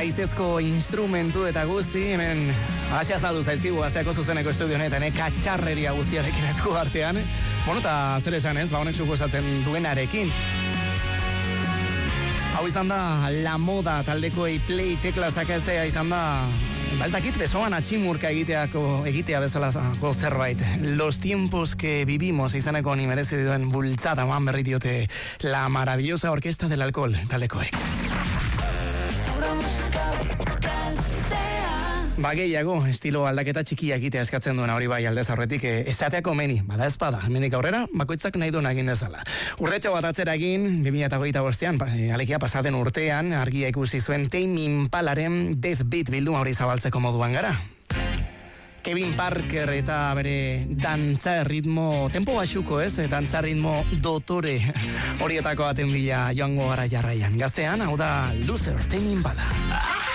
haizezko instrumentu eta guzti, hemen hasia zaldu zaizkigu Gazteako zuzeneko estudio honetan, katxarreria guztiarekin esku artean. Bueno, eta zer esan ez, honek suposatzen duenarekin. Hau izan da La Moda taldekoei play tekla sakatzea izan da, ez dakit besoan atximurka egitea bezalako zerbait. Los tiempos que vivimos izaneko ni merezi duen bultzada eman berri diote La Maravillosa Orquesta del Alcohol taldekoek. Gehiago, estilo aldaketa txikia egitea eskatzen duena hori bai aldez aurretik esateako meni, bada ezpada, hemendik aurrera, bakoitzak nahi duena egin dezala. Urretxo bat atzera egin, 2025an, alekia pasaden urtean, argia ikusi zuen Tame Impalaren Death Beat bilduma hori zabaltzeko moduan gara. Kevin Parker eta bere dantza ritmo, tempo baxuko ez, dantza ritmo dotore horietako baten bila joango gara jarraian. Gaztean, hau da Loser, Tame Impala.